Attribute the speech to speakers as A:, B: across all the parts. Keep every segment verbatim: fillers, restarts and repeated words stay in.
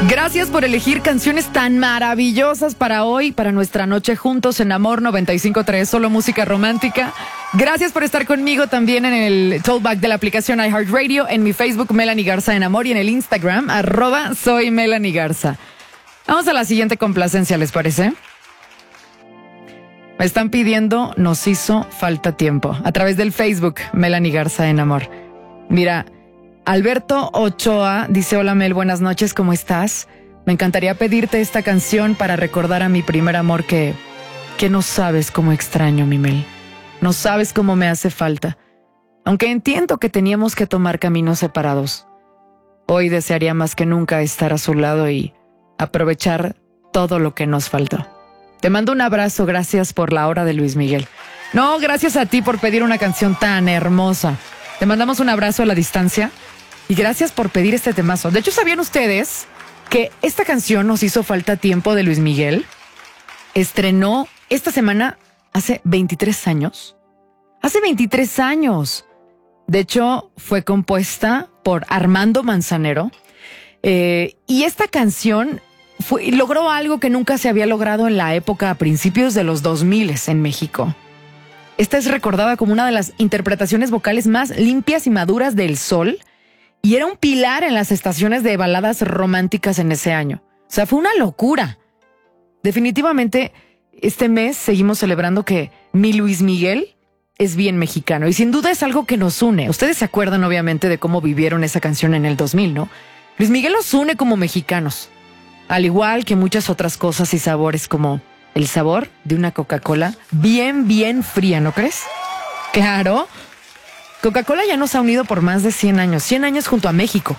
A: Gracias por elegir canciones tan maravillosas para hoy, para nuestra noche juntos en Amor noventa y cinco punto tres, solo música romántica. Gracias por estar conmigo también en el Talkback de la aplicación iHeartRadio, en mi Facebook Melanie Garza en Amor y en el Instagram arroba soy Melanie Garza. Vamos a la siguiente complacencia, ¿les parece? Me están pidiendo Nos hizo falta tiempo a través del Facebook Melanie Garza en Amor. Mira, Alberto Ochoa dice: hola Mel, buenas noches, ¿cómo estás? Me encantaría pedirte esta canción para recordar a mi primer amor que, que no sabes cómo extraño, mi Mel. No sabes cómo me hace falta. Aunque entiendo que teníamos que tomar caminos separados, hoy desearía más que nunca estar a su lado y aprovechar todo lo que nos faltó. Te mando un abrazo, gracias por la hora de Luis Miguel. No, gracias a ti por pedir una canción tan hermosa. Te mandamos un abrazo a la distancia. Y gracias por pedir este temazo. De hecho, ¿sabían ustedes que esta canción Nos hizo falta tiempo de Luis Miguel estrenó esta semana hace veintitrés años? Hace veintitrés años. De hecho, fue compuesta por Armando Manzanero. Eh, y esta canción fue, logró algo que nunca se había logrado en la época a principios de los dos mil en México. Esta es recordada como una de las interpretaciones vocales más limpias y maduras del Sol. Y era un pilar en las estaciones de baladas románticas en ese año. O sea, fue una locura. Definitivamente, este mes seguimos celebrando que mi Luis Miguel es bien mexicano. Y sin duda es algo que nos une. Ustedes se acuerdan, obviamente, de cómo vivieron esa canción en el dos mil, ¿no? Luis Miguel nos une como mexicanos. Al igual que muchas otras cosas y sabores, como el sabor de una Coca-Cola bien, bien fría, ¿no crees? Claro. Coca-Cola ya nos ha unido por más de cien años, cien años junto a México.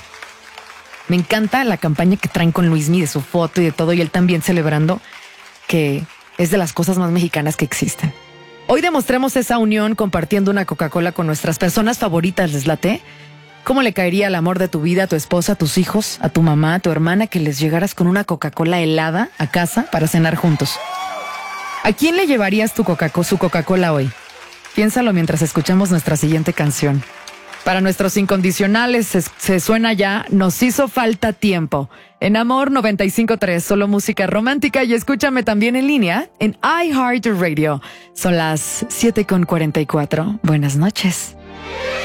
A: Me encanta la campaña que traen con Luismi, de su foto y de todo, y él también celebrando que es de las cosas más mexicanas que existen. Hoy demostremos esa unión compartiendo una Coca-Cola con nuestras personas favoritas, ¿les late? ¿Cómo le caería al amor de tu vida, a tu esposa, a tus hijos, a tu mamá, a tu hermana, que les llegaras con una Coca-Cola helada a casa para cenar juntos? ¿A quién le llevarías tu Coca-Cola, su Coca-Cola hoy? Piénsalo mientras escuchamos nuestra siguiente canción. Para nuestros incondicionales se, se suena ya Nos hizo falta tiempo. En Amor noventa y cinco punto tres, solo música romántica, y escúchame también en línea en iHeartRadio. Son las siete con cuarenta y cuatro. Buenas noches.